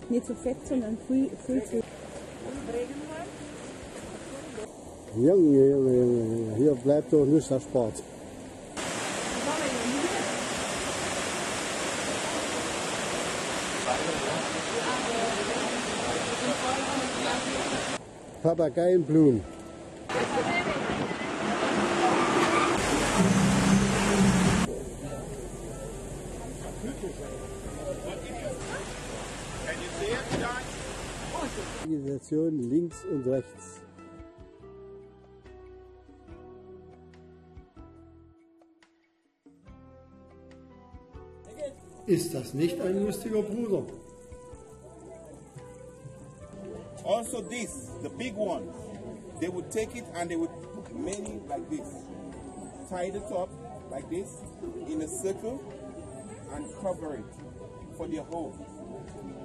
Nicht so fett, sondern viel zu. Junge, Junge, Junge, hier bleibt doch nichts erspart. Papageienblumen. Vegetation links und rechts. Ist das nicht ein lustiger Bruder? Also this, the big one, they would take it and they would put many like this. Tie the top like this in a circle and cover it for their home.